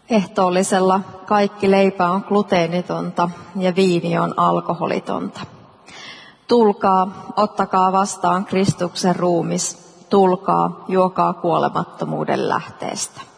Ehtoollisella kaikki leipä on gluteenitonta ja viini on alkoholitonta. Tulkaa, ottakaa vastaan Kristuksen ruumis, tulkaa, juokaa kuolemattomuuden lähteestä.